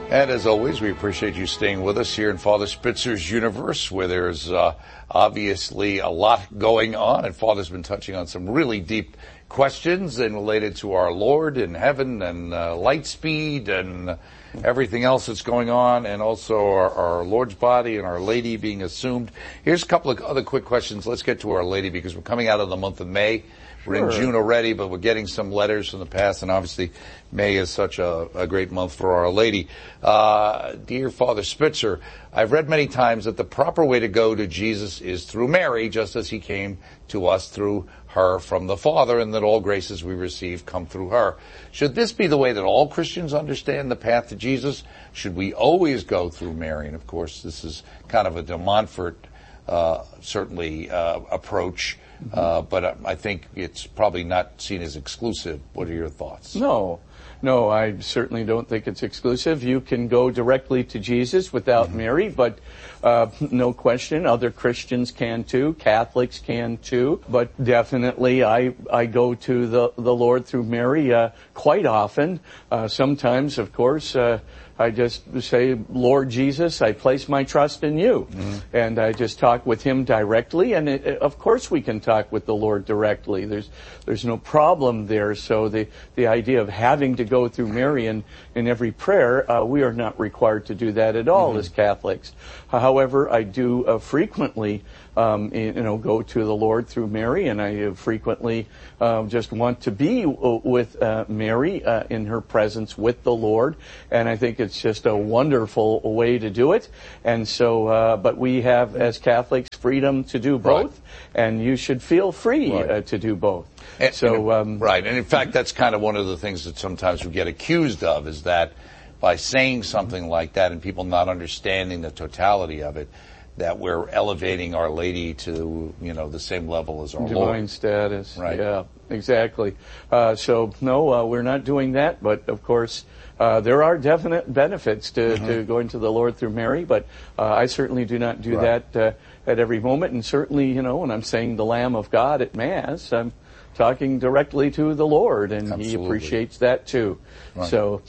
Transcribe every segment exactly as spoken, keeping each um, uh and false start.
And as always, we appreciate you staying with us here in Father Spitzer's universe, where there's uh, obviously a lot going on, and Father's been touching on some really deep questions and related to our Lord in heaven and uh, light speed and everything else that's going on, and also our, our Lord's body and Our Lady being assumed. Here's a couple of other quick questions. Let's get to Our Lady, because we're coming out of the month of May. We're in June already, but we're getting some letters from the past, and obviously May is such a, a great month for Our Lady. Uh, dear Father Spitzer, I've read many times that the proper way to go to Jesus is through Mary, just as he came to us through her from the Father, and that all graces we receive come through her. Should this be the way that all Christians understand the path to Jesus? Should we always go through Mary? And of course, this is kind of a de Montfort, uh, certainly, uh, approach. Uh, but I think it's probably not seen as exclusive. What are your thoughts? No. No, I certainly don't think it's exclusive. You can go directly to Jesus without mm-hmm. Mary, but uh, no question, other Christians can too, Catholics can too. But definitely, I I go to the the Lord through Mary uh, quite often. Uh, sometimes, of course, uh, I just say, Lord Jesus, I place my trust in you. Mm-hmm. And I just talk with him directly. And it, of course we can talk with the Lord directly. There's there's no problem there. So the, the idea of having to go through Mary in, in every prayer, uh, we are not required to do that at all mm-hmm. as Catholics. However, I do uh, frequently Um, you know, go to the Lord through Mary, and I frequently uh, just want to be with uh, Mary uh, in her presence with the Lord, and I think it's just a wonderful way to do it. And so, uh, but we have, as Catholics, freedom to do both, right. and you should feel free right. uh, to do both. And, so, um, right, and in fact, that's kind of one of the things that sometimes we get accused of, is that by saying something like that and people not understanding the totality of it, that we're elevating Our Lady to, you know, the same level as our Divine Lord. Divine status. Right. Yeah, exactly. Uh, so, no, uh, we're not doing that, but of course, uh, there are definite benefits to, mm-hmm. to going to the Lord through Mary, but uh, I certainly do not do right. that uh, at every moment, and certainly, you know, when I'm saying the Lamb of God at Mass, I'm talking directly to the Lord, and Absolutely. he appreciates that too. Right. So,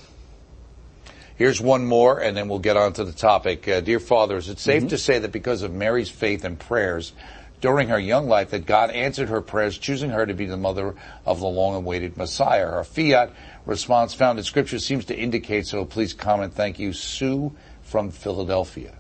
here's one more, and then we'll get on to the topic. Uh, dear Father, is it safe mm-hmm. to say that because of Mary's faith and prayers during her young life, that God answered her prayers, choosing her to be the mother of the long-awaited Messiah? Her fiat response found in Scripture seems to indicate so. Please comment. Thank you. Sue from Philadelphia.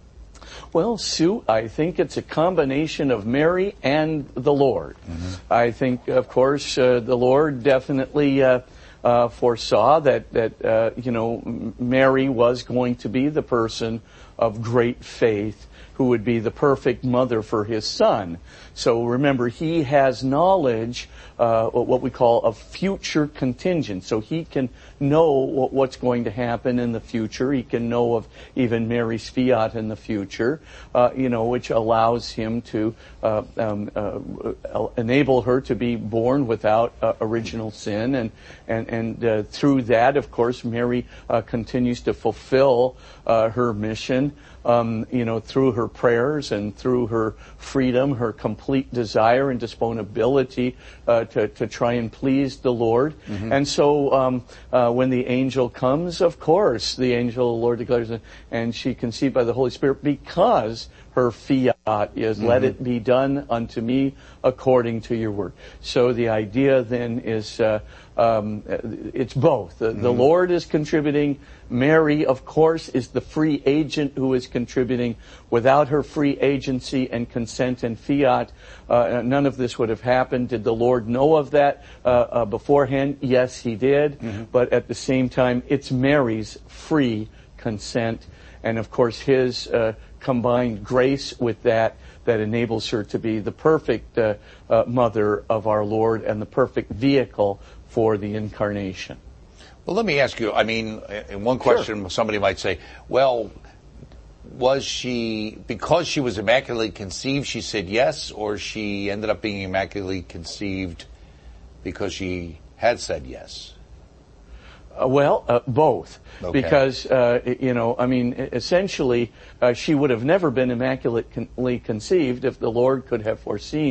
Well, Sue, I think it's a combination of Mary and the Lord. Mm-hmm. I think, of course, uh, the Lord definitely Uh, Uh, foresaw that, that uh, you know, Mary was going to be the person of great faith who would be the perfect mother for his son. So remember, he has knowledge, uh, what we call a future contingent. So he can know what, what's going to happen in the future. He can know of even Mary's fiat in the future, uh, you know, which allows him to uh, um, uh, enable her to be born without uh, original sin. And, and, and uh, through that, of course, Mary uh, continues to fulfill uh, her mission. Um, you know, through her prayers and through her freedom, her complete desire and disponibility uh, to, to try and please the Lord. Mm-hmm. And so um, uh, when the angel comes, of course, the angel, the Lord declares, and she conceived by the Holy Spirit, because her fiat is, mm-hmm. let it be done unto me according to your word. So the idea then is uh, um, it's both. The, mm-hmm. the Lord is contributing. Mary, of course, is the free agent who is contributing. Without her free agency and consent and fiat, uh, none of this would have happened. Did the Lord know of that uh, uh, beforehand? Yes, he did. Mm-hmm. But at the same time, it's Mary's free consent. And of course, his uh, combined grace with that, that enables her to be the perfect uh, uh, mother of our Lord and the perfect vehicle for the incarnation. Well, let me ask you, I mean, in one question, sure. somebody might say, well, was she, because she was immaculately conceived, she said yes, or she ended up being immaculately conceived because she had said yes? Uh, well, uh, both. Okay. Because, uh, you know, I mean, essentially, uh, she would have never been immaculately conceived if the Lord could have foreseen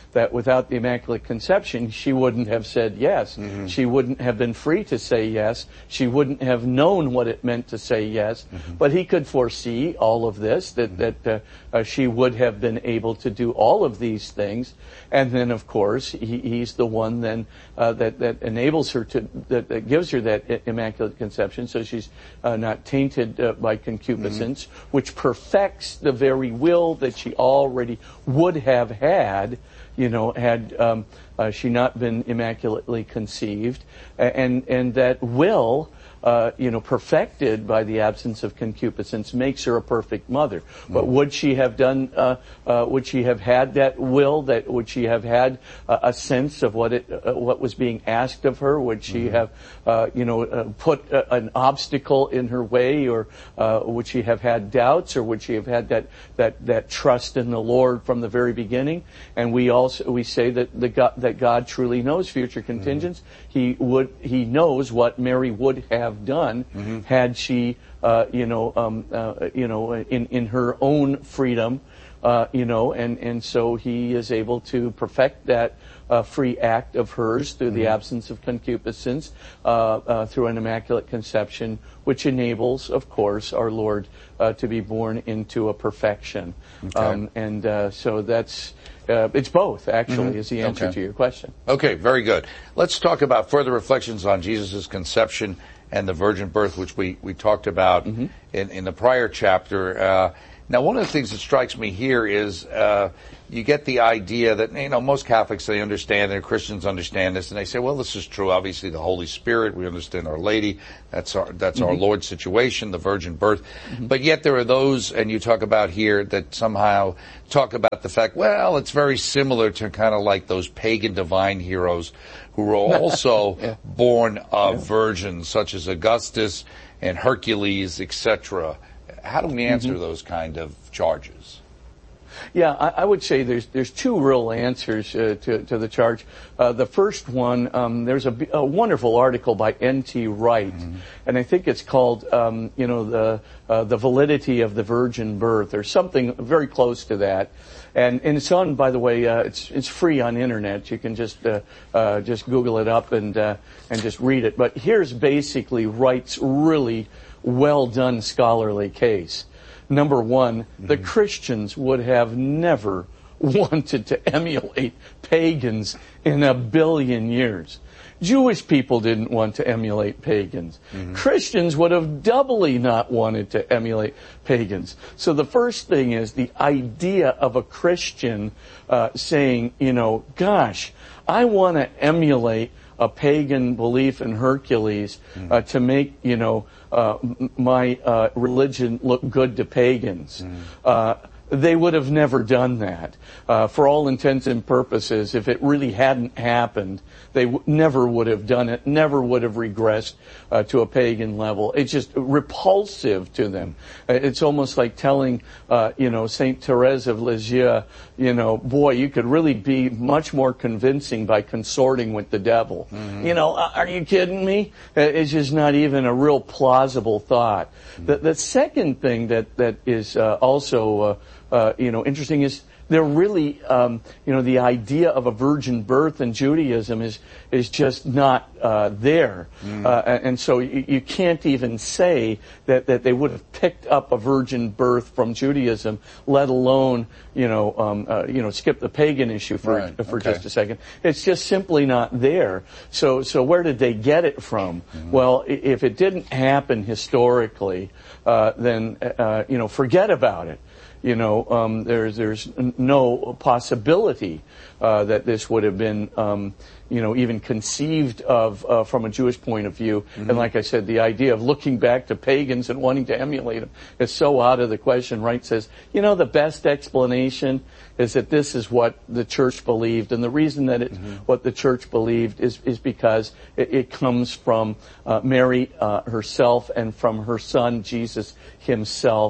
that without the Immaculate Conception, she wouldn't have said yes. Mm-hmm. She wouldn't have been free to say yes. She wouldn't have known what it meant to say yes. Mm-hmm. But he could foresee all of this, that, mm-hmm. that uh, uh, she would have been able to do all of these things. And then, of course, he, he's the one then uh, that, that enables her to, that, that gives her that Immaculate Conception, so she's uh, not tainted uh, by concupiscence, mm-hmm. which perfects the very will that she already would have had, you know, had um, uh, she not been immaculately conceived, and and that will, uh, you know, perfected by the absence of concupiscence, makes her a perfect mother. Mm-hmm. But would she have done? Uh, uh, would she have had that will? That would she have had uh, a sense of what it, uh, what was being asked of her? Would she mm-hmm. have, uh, you know, uh, put uh, an obstacle in her way, or uh, would she have had doubts, or would she have had that that that trust in the Lord from the very beginning? And we also we say that the God, that God truly knows future contingents. Mm-hmm. He would he knows what Mary would have done mm-hmm. had she, uh, you know, um, uh, you know, in in her own freedom, uh, you know, and and so he is able to perfect that uh, free act of hers through mm-hmm. the absence of concupiscence, uh, uh, through an Immaculate Conception, which enables, of course, our Lord uh, to be born into a perfection. Okay. Um, and uh, so that's. Uh, it's both, actually, mm-hmm. is the answer okay. to your question. Okay, very good. Let's talk about further reflections on Jesus' conception and the virgin birth, which we, we talked about mm-hmm. in, in the prior chapter. Uh, now, one of the things that strikes me here is uh, you get the idea that, you know, most Catholics, they understand, and Christians understand this, and they say, well, this is true. Obviously, the Holy Spirit, we understand Our Lady. That's our that's mm-hmm. our Lord's situation, the virgin birth. Mm-hmm. But yet there are those, and you talk about here, that somehow talk about the fact, well, it's very similar to kind of like those pagan divine heroes who were also yeah. born of yeah. virgins, such as Augustus and Hercules, et cetera. How do we answer mm-hmm. those kind of charges? Yeah, I, I would say there's there's two real answers uh, to to the charge. Uh, the first one, um, there's a, a wonderful article by N T Wright, mm-hmm. and I think it's called, um, you know, the uh, the validity of the virgin birth, or something very close to that. And, and it's on, by the way, uh, it's it's free on internet. You can just uh, uh, just Google it up and uh, and just read it. But here's basically Wright's really well done scholarly case. Number one, mm-hmm. the Christians would have never wanted to emulate pagans in a billion years. Jewish people didn't want to emulate pagans. Mm-hmm. Christians would have doubly not wanted to emulate pagans. So the first thing is the idea of a Christian uh, saying, you know, gosh, I want to emulate a pagan belief in Hercules mm-hmm. uh, to make, you know, uh, my uh, religion look good to pagans. Mm-hmm. Uh, They would have never done that. Uh, for all intents and purposes, if it really hadn't happened, they w- never would have done it, never would have regressed uh, to a pagan level. It's just repulsive to them. Uh, it's almost like telling, uh, you know, Saint Therese of Lisieux, you know, boy, you could really be much more convincing by consorting with the devil. Mm-hmm. You know, are you kidding me? It's just not even a real plausible thought. Mm-hmm. The, the second thing that, that is uh, also... Uh, Uh, you know, interesting is they're really, um, you know, the idea of a virgin birth in Judaism is is just not uh, there, mm. uh, and so you, you can't even say that, that they would have picked up a virgin birth from Judaism, let alone, you know, um, uh, you know, skip the pagan issue for right. for okay. just a second. It's just simply not there. So so where did they get it from? Mm. Well, if it didn't happen historically, uh, then uh, you know, forget about it. You know, um, there's there's no possibility uh, that this would have been, um, you know, even conceived of uh, from a Jewish point of view. Mm-hmm. And like I said, the idea of looking back to pagans and wanting to emulate them is so out of the question. Wright says, you know, the best explanation is that this is what the church believed, and the reason that it's mm-hmm. what the church believed is is because it, it comes from uh, Mary uh, herself and from her son Jesus himself,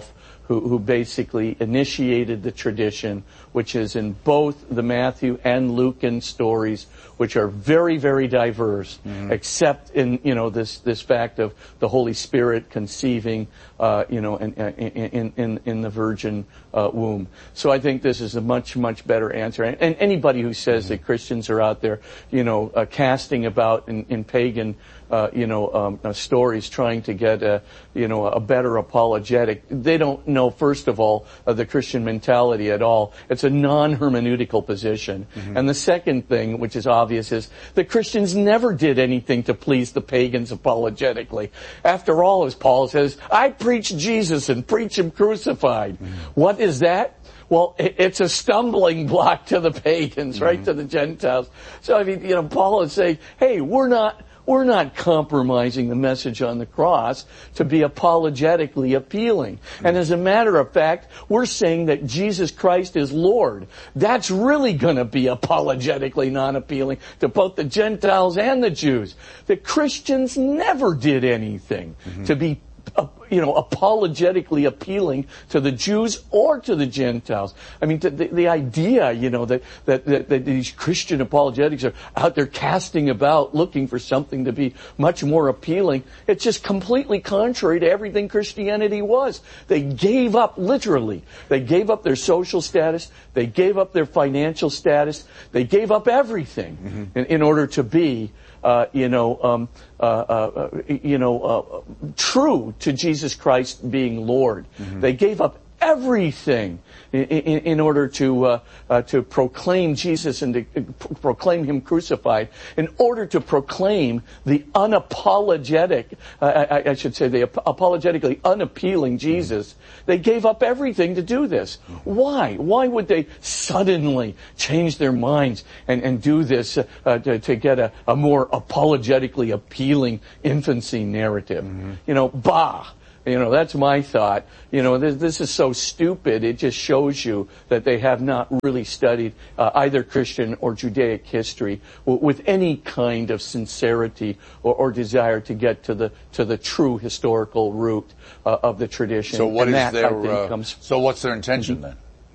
who, who basically initiated the tradition, which is in both the Matthew and Lucan stories, which are very, very diverse, mm-hmm. except in, you know, this, this fact of the Holy Spirit conceiving, uh, you know, in, in, in, in the virgin, uh, womb. So I think this is a much, much better answer. And, and anybody who says mm-hmm. that Christians are out there, you know, uh, casting about in, in pagan, uh, you know, um, uh, stories trying to get a, you know, a better apologetic, they don't know, first of all, uh, the Christian mentality at all. It's a non-hermeneutical position. Mm-hmm. And the second thing, which is obvious, is that Christians never did anything to please the pagans apologetically. After all, as Paul says, I preach Jesus and preach him crucified. Mm-hmm. What is that? Well, it's a stumbling block to the pagans, mm-hmm. right, to the Gentiles. So, I mean, you know, Paul is saying, hey, we're not... We're not compromising the message on the cross to be apologetically appealing. And as a matter of fact, we're saying that Jesus Christ is Lord. That's really going to be apologetically non-appealing to both the Gentiles and the Jews. The Christians never did anything mm-hmm. to be Uh, you know, apologetically appealing to the Jews or to the Gentiles. I mean, the, the idea, you know, that, that, that, that these Christian apologetics are out there casting about looking for something to be much more appealing, it's just completely contrary to everything Christianity was. They gave up, literally, they gave up their social status, they gave up their financial status, they gave up everything mm-hmm. in, in order to be Uh, you know, um, uh, uh, you know, uh, true to Jesus Christ being Lord. Mm-hmm. They gave up everything in, in, in order to uh, uh, to proclaim Jesus and to uh, proclaim him crucified, in order to proclaim the unapologetic, uh, I, I should say, the ap- apologetically unappealing Jesus. Mm-hmm. They gave up everything to do this. Mm-hmm. Why? Why would they suddenly change their minds and, and do this uh, uh, to, to get a, a more apologetically appealing infancy narrative? Mm-hmm. You know, bah! You know, that's my thought. You know, this, this is so stupid. It just shows you that they have not really studied uh, either Christian or Judaic history w- with any kind of sincerity or, or desire to get to the to the true historical root uh, of the tradition. So what and is that, their? I think, uh, comes, so what's their intention mm-hmm. then?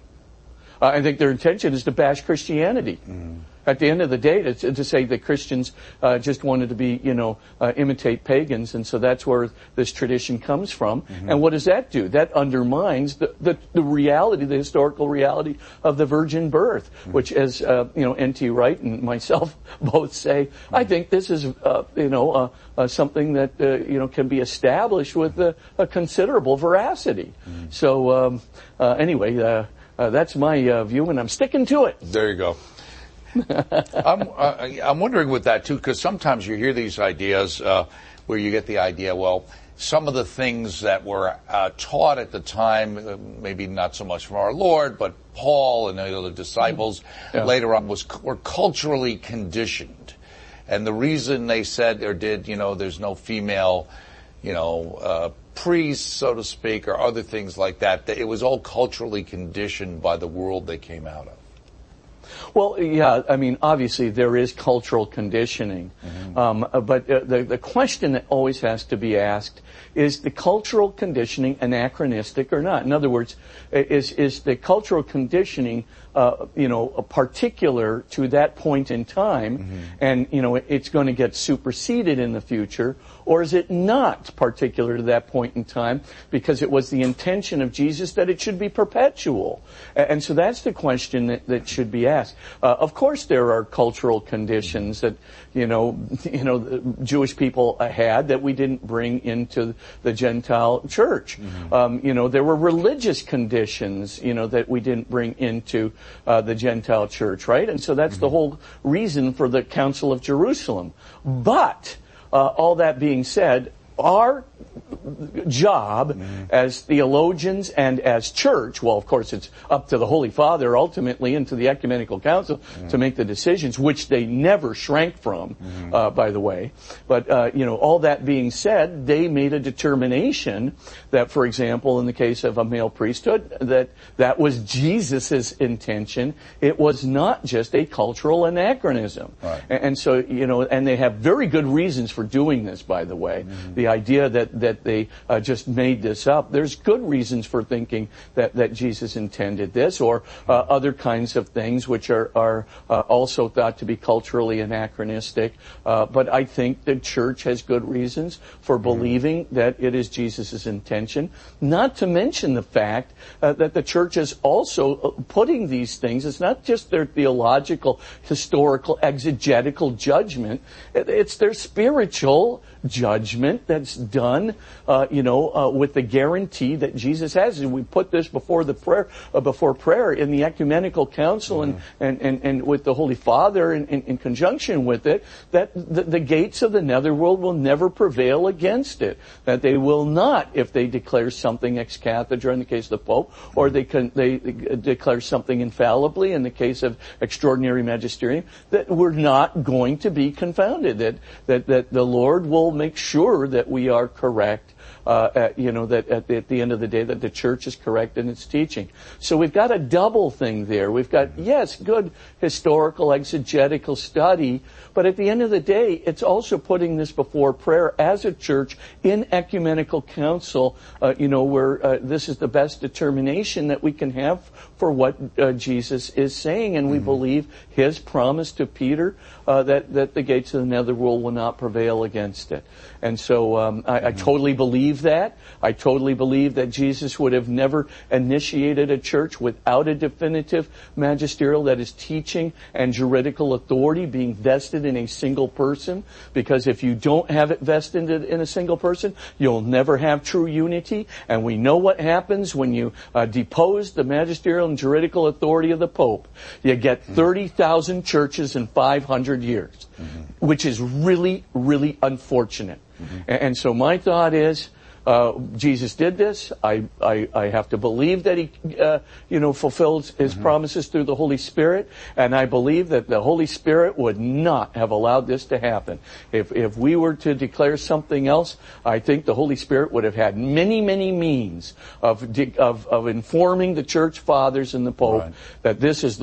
Uh, I think their intention is to bash Christianity. Mm. At the end of the day, to, to say that Christians uh, just wanted to be, you know, uh, imitate pagans, and so that's where this tradition comes from. Mm-hmm. And what does that do? That undermines the, the, the reality, the historical reality of the virgin birth, mm-hmm. which, as uh, you know, N T Wright and myself both say, mm-hmm. I think this is, uh, you know, uh, uh, something that uh, you know can be established with a, a considerable veracity. Mm-hmm. So um, uh, anyway, uh, uh, that's my uh, view, and I'm sticking to it. There you go. I'm, uh, I'm wondering with that too, because sometimes you hear these ideas uh, where you get the idea, well, some of the things that were uh, taught at the time, uh, maybe not so much from our Lord, but Paul and the other disciples yeah. later on was were culturally conditioned, and the reason they said or did, you know, there's no female, you know, uh, priests, so to speak, or other things like that, that it was all culturally conditioned by the world they came out of. Well, yeah, I mean, obviously there is cultural conditioning. Mm-hmm. Um, but uh, the, the question that always has to be asked, is the cultural conditioning anachronistic or not? In other words, is, is the cultural conditioning, uh, you know, particular to that point in time, mm-hmm. and, you know, it's going to get superseded in the future, or is it not particular to that point in time because it was the intention of Jesus that it should be perpetual? And so that's the question that, that should be asked. Uh, of course there are cultural conditions that, you know, you know, the Jewish people had that we didn't bring into the Gentile church. Mm-hmm. Um, you know, there were religious conditions, you know, that we didn't bring into uh, the Gentile church, right? And so that's mm-hmm. the whole reason for the Council of Jerusalem. But Uh, all that being said, our job mm-hmm. as theologians and as church, well, of course, it's up to the Holy Father ultimately and to the Ecumenical Council mm-hmm. to make the decisions, which they never shrank from, mm-hmm. uh, by the way. But, uh, you know, all that being said, they made a determination that, for example, in the case of a male priesthood, that that was Jesus' intention. It was not just a cultural anachronism. Right. And, and so, you know, and they have very good reasons for doing this, by the way. Mm-hmm. The idea that, that they they uh, just made this up. There's good reasons for thinking that, that Jesus intended this, or uh, other kinds of things which are, are uh, also thought to be culturally anachronistic. Uh, but I think the church has good reasons for believing that it is Jesus' intention, not to mention the fact uh, that the church is also putting these things, it's not just their theological, historical, exegetical judgment, it's their spiritual judgment that's done, uh, you know, uh, with the guarantee that Jesus has. And we put this before the prayer, uh, before prayer in the ecumenical council, mm-hmm. and, and, and, and with the Holy Father in, in, in conjunction with it, that the, the gates of the netherworld will never prevail against it. That they will not, if they declare something ex cathedra in the case of the Pope, or they can they declare something infallibly in the case of extraordinary magisterium, that we're not going to be confounded. That that that the Lord will make sure that we are correct, uh, at, you know, that at the, at the end of the day that the church is correct in its teaching. So we've got a double thing there. We've got, yes, good historical, exegetical study, but at the end of the day, it's also putting this before prayer as a church in ecumenical council, uh, you know, where uh, this is the best determination that we can have for what uh, Jesus is saying. And we mm-hmm. believe his promise to Peter uh, that, that the gates of the netherworld will not prevail against it. And so um, I, mm-hmm. I totally believe that. I totally believe that Jesus would have never initiated a church without a definitive magisterial, that is teaching and juridical authority being vested in a single person. Because if you don't have it vested in a single person, you'll never have true unity. And we know what happens when you uh, depose the magisterial and juridical authority of the Pope. You get thirty thousand churches in five hundred years, mm-hmm. which is really, really unfortunate. Mm-hmm. And, and so my thought is, Uh, Jesus did this. I, I, I have to believe that he, uh, you know, fulfills his mm-hmm. promises through the Holy Spirit, and I believe that the Holy Spirit would not have allowed this to happen. If, if we were to declare something else, I think the Holy Spirit would have had many, many means of, of, of informing the church fathers and the Pope right. that this is the